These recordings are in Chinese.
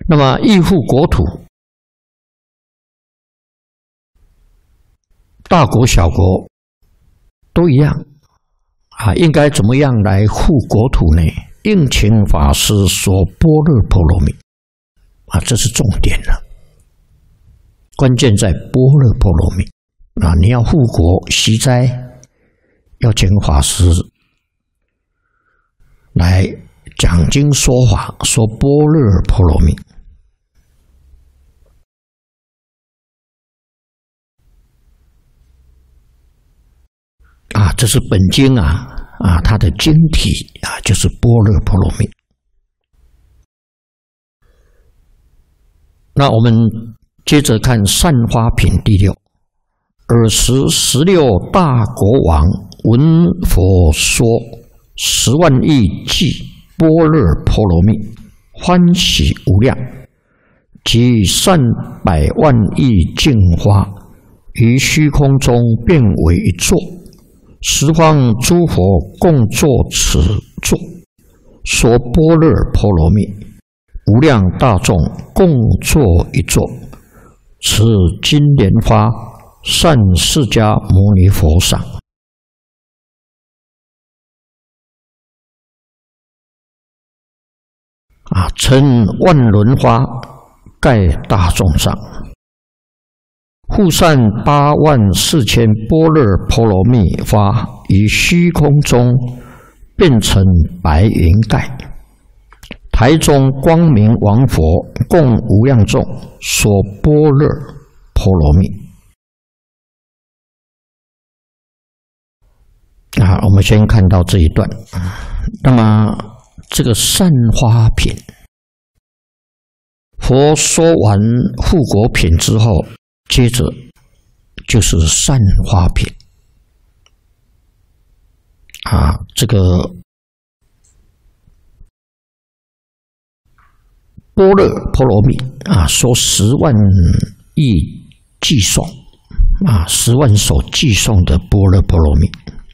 那么义护国土，大国小国都一样啊，应该怎么样来护国土呢？应勤法师说般若波罗蜜啊，这是重点了，关键在般若波罗蜜啊！你要护国息灾，要请法师来讲经说法，说般若波罗蜜啊，这是本经它的经体就是般若波罗蜜。那我们接着看善花品第6。尔时16大国王闻佛说10万亿计般若波罗蜜，欢喜无量，即散100万亿净花于虚空中变为一座，十方诸佛共作此座，说般若波罗蜜，无量大众共作一座，此金莲花善释迦牟尼佛赏。称万轮花盖大众上，复散84000般若波罗蜜花于虚空中，变成白云盖。台中光明王佛共无量众说般若波罗蜜。我们先看到这一段。那么这个善花品，佛说完护国品之后，接着就是善花品。这个般若波罗蜜说10万亿寄送10万首寄送的般若波罗蜜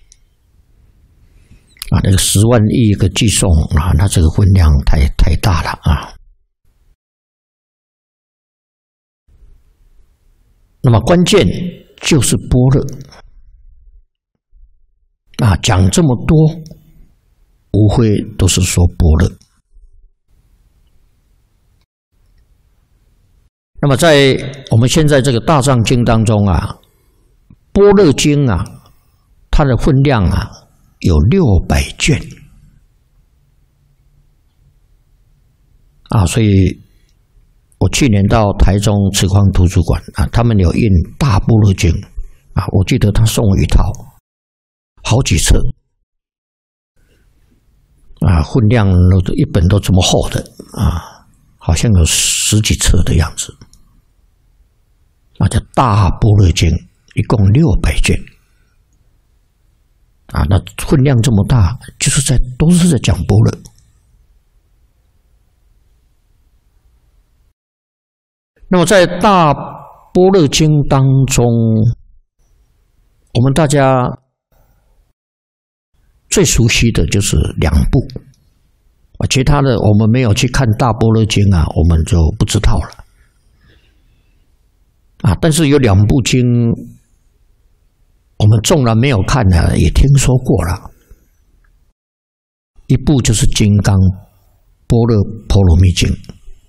那个10万亿个寄送那这个分量太大了那么关键就是般若讲这么多，无非都是说般若。那么在我们现在这个大藏经当中般若经它的分量有600卷所以我去年到台中慈光图书馆他们有印大般若经我记得他送我一套，好几册分量一本都这么厚的好像有10几册的样子叫大般若经，一共600卷那分量这么大，都是在讲般若。那么在大般若经当中，我们大家最熟悉的就是2部其他的我们没有去看大般若经我们就不知道了但是有2部经我们纵然没有看也听说过了。一部就是《金刚般若波罗蜜经》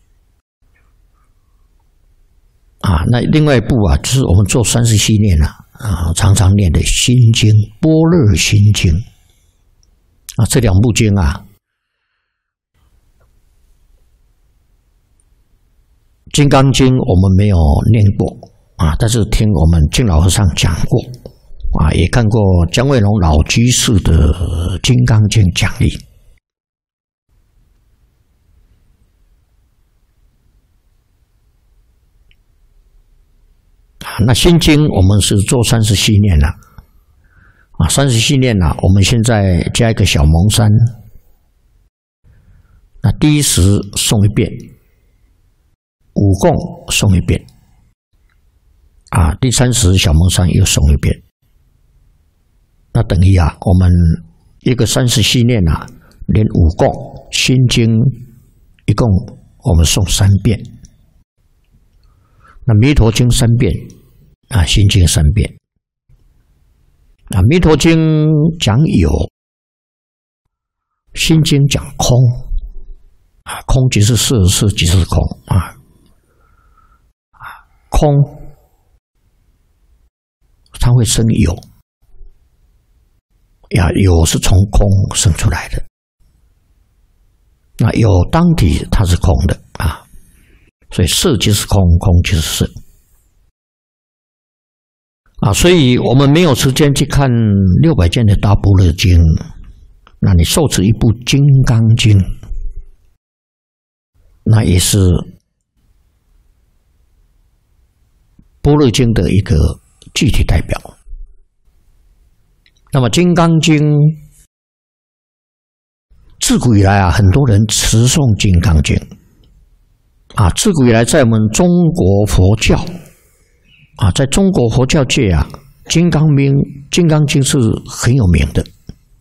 那另外一部就是我们做37念常常念的《心经》般若心经这2部经金刚经我们没有念过但是听我们净老和尚讲过也看过姜卫龙老居士的《金刚经》讲义那心经我们是做37念了37念了我们现在加一个小蒙山，那第一时诵一遍，五供诵一遍第三时小蒙山又诵一遍，那等于我们一个37念连五供心经一共我们诵3遍。那《弥陀经》3遍，《心经》3遍。《弥陀经》讲有，《心经》讲空。空即是色，色即是空空它会生有，有是从空生出来的。那有当体它是空的所以色即是空，空即是色所以我们没有时间去看600卷的大般若经，那你受持一部《金刚经》，那也是般若经的一个具体代表。那么《金刚经》自古以来很多人持诵《金刚经》自古以来在我们中国佛教在中国佛教界《金刚经》是很有名的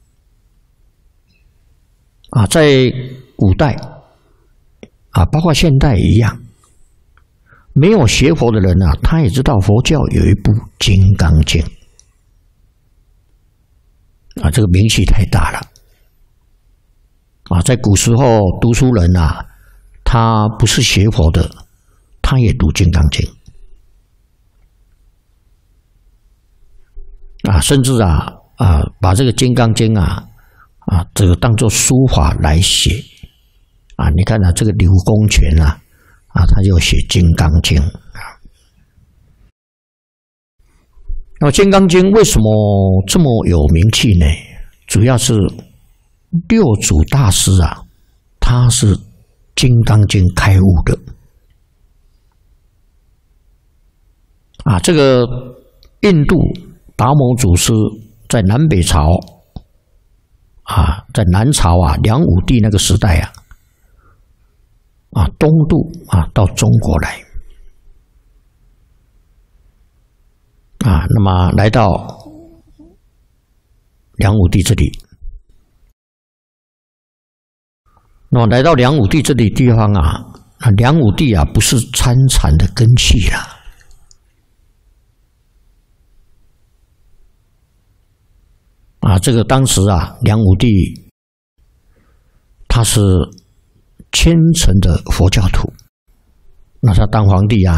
在古代包括现代一样，没有学佛的人他也知道佛教有一部《金刚经》这个名气太大了在古时候读书人他不是学佛的，他也读《金刚经》甚至把这个《金刚经》这个当作书法来写你看这个刘公权他就写《金刚经》那么《金刚经》为什么这么有名气呢？主要是六祖大师他是《金刚经》开悟的这个印度达摩祖师在南北朝在南朝梁武帝那个时代东渡到中国来那么来到梁武帝这里，那么来到梁武帝这里地方梁武帝不是参禅的根器这个当时梁武帝他是虔诚的佛教徒，那他当皇帝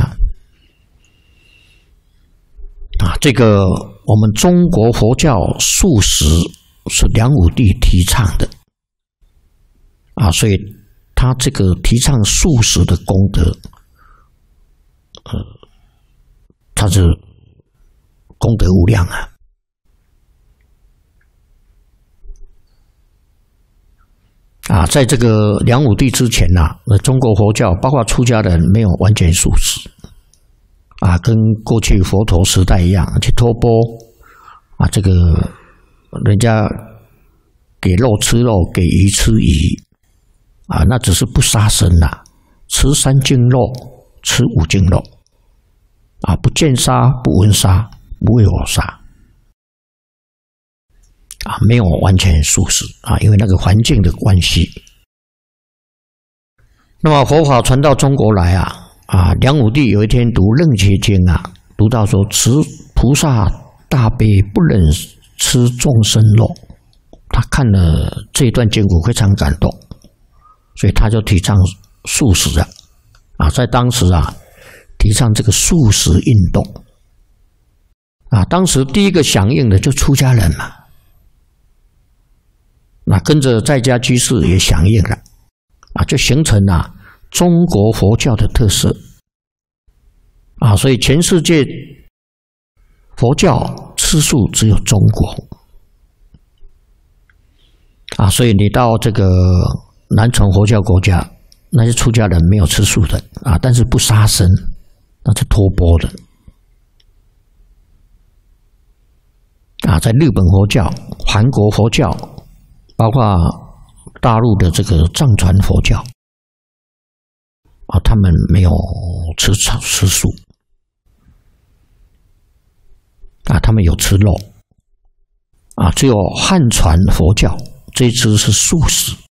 这个我们中国佛教素食是梁武帝提倡的所以他这个提倡素食的功德他是功德无量在这个梁武帝之前中国佛教包括出家人没有完全素食跟过去佛陀时代一样去托钵这个人家给肉吃肉，给鱼吃鱼那只是不杀生吃3净肉，吃5净肉不见杀，不闻杀，不为我杀没有完全素食因为那个环境的关系。那么佛法传到中国来梁武帝有一天读《楞伽经》读到说此菩萨大悲不忍吃众生肉，他看了这一段经文非常感动，所以他就提倡素食在当时提倡这个素食运动当时第一个响应的就出家人嘛，那跟着在家居士也响应了就形成中国佛教的特色所以全世界佛教吃素只有中国所以你到这个南传佛教国家，那些出家人没有吃素的但是不杀生，那是托钵的在日本佛教、韩国佛教，包括大陆的这个藏传佛教他们没有吃素他们有吃肉只有汉传佛教这一支是素食